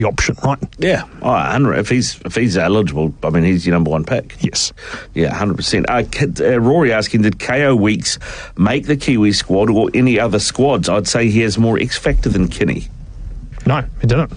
option, right? Yeah, if he's eligible, I mean, he's your number one pick. Yes. Yeah, 100%. Rory asking, did KO Weeks make the Kiwi squad or any other squads? I'd say he has more X factor than Kinney. No, he didn't.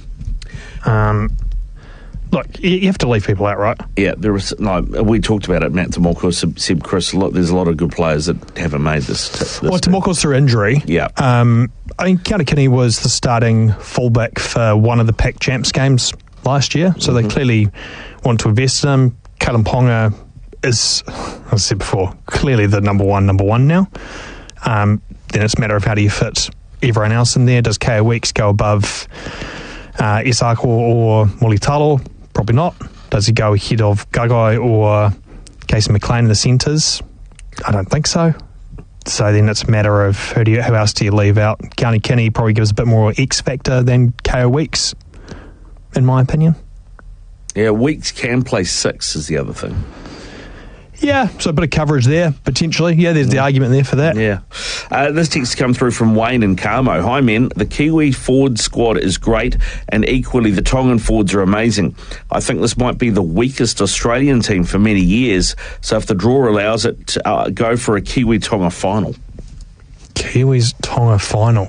Look, you have to leave people out, right? Yeah, we talked about it, Matt Tomoko, Seb Chris, there's a lot of good players that haven't made this well, Tomoko's through injury. Yeah. I think County Kinney was the starting fullback for one of the Pac Champs games last year, so they clearly want to invest in him. Kalyn Ponga is, as I said before, clearly the number one now. Then it's a matter of how do you fit everyone else in there. Does KO Weeks go above Isako or Molitalo? Probably not. Does he go ahead of Gagai or Casey McLean in the centres? I don't think so. So then it's a matter of who else do you leave out? County Kinney probably gives a bit more X factor than KO Weeks, in my opinion. Yeah, Weeks can play 6 is the other thing. Yeah, so a bit of coverage there, potentially. Yeah, there's the argument there for that. Yeah. This text come through from Wayne and Carmo. Hi, men. The Kiwi forward squad is great, and equally the Tongan forwards are amazing. I think this might be the weakest Australian team for many years, so if the draw allows it, go for a Kiwi-Tonga final. Kiwis-Tonga final.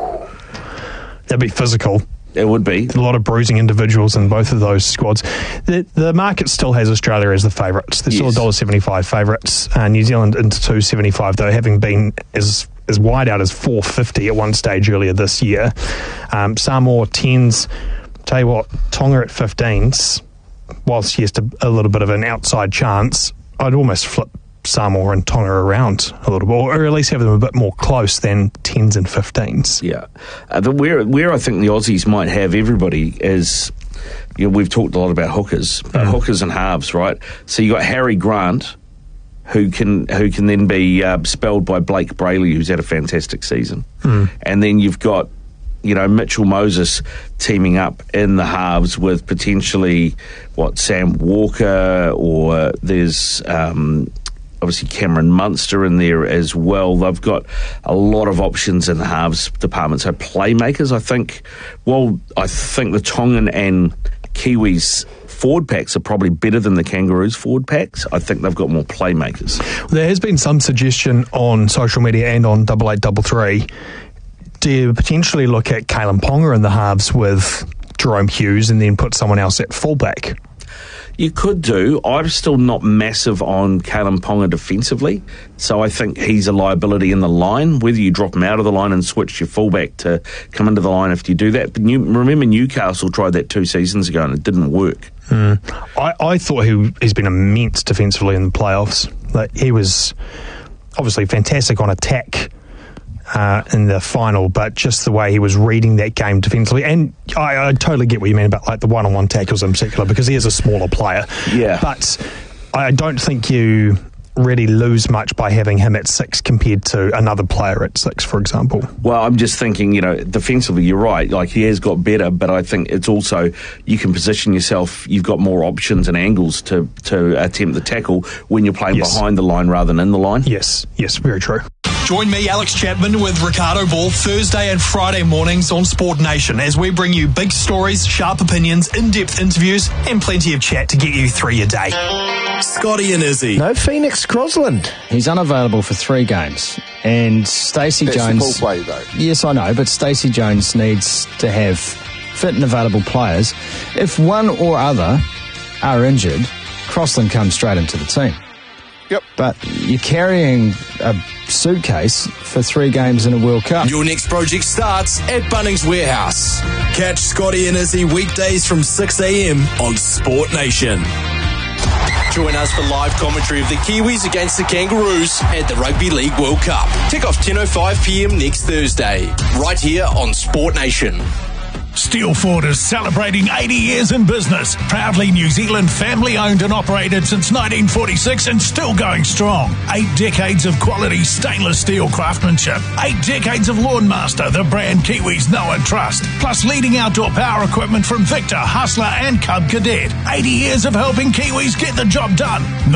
That'd be physical. It would be. A lot of bruising individuals in both of those squads. The market still has Australia as the favourites. They're still $1.75 favourites. New Zealand into $2.75, though, having been as wide out as $4.50 at one stage earlier this year. Samoa 10s. Tell you what, Tonga at 15s, whilst yes, a little bit of an outside chance, I'd almost flip Samoa and Tonga around a little bit, or at least have them a bit more close than 10s and 15s. Yeah. Where I think the Aussies might have everybody is, we've talked a lot about hookers, hookers and halves, right? So you got Harry Grant, who can then be spelled by Blake Brayley, who's had a fantastic season. And then you've got, Mitchell Moses teaming up in the halves with potentially, Sam Walker, or there's obviously Cameron Munster in there as well. They've got a lot of options in the halves department. So playmakers, I think the Tongan and Kiwis forward packs are probably better than the Kangaroos forward packs. I think they've got more playmakers. There has been some suggestion on social media and on 8833. Do you potentially look at Kalyn Ponga in the halves with Jerome Hughes and then put someone else at fullback? You could do. I'm still not massive on Kalyn Ponga defensively, so I think he's a liability in the line, whether you drop him out of the line and switch your fullback to come into the line if you do that. But remember Newcastle tried that 2 seasons ago and it didn't work. I thought he's been immense defensively in the playoffs. He was obviously fantastic on attack in the final, but just the way he was reading that game defensively, and I totally get what you mean about the one-on-one tackles in particular, because he is a smaller player. Yeah. But I don't think you really lose much by having him at 6 compared to another player at 6, for example. Well, I'm just thinking, defensively, you're right. He has got better, but I think it's also, you can position yourself, you've got more options and angles to attempt the tackle when you're playing behind the line rather than in the line. Yes, very true. Join me, Alex Chapman, with Ricardo Ball Thursday and Friday mornings on Sport Nation as we bring you big stories, sharp opinions, in-depth interviews, and plenty of chat to get you through your day. Scotty and Izzy. No Phoenix Crosland. He's unavailable for 3 games. And Stacey Jones... That's the full play, though. Yes, I know, but Stacey Jones needs to have fit and available players. If one or other are injured, Crossland comes straight into the team. Yep. But you're carrying a suitcase for 3 games in a World Cup. Your next project starts at Bunnings Warehouse. Catch Scotty and Izzy weekdays from 6 a.m. on Sport Nation. Join us for live commentary of the Kiwis against the Kangaroos at the Rugby League World Cup. Kick-off 10:05 p.m. next Thursday, right here on Sport Nation. Steelford is celebrating 80 years in business. Proudly New Zealand family-owned and operated since 1946 and still going strong. 8 decades of quality stainless steel craftsmanship. 8 decades of Lawnmaster, the brand Kiwis know and trust. Plus leading outdoor power equipment from Victor, Hustler and Cub Cadet. 80 years of helping Kiwis get the job done.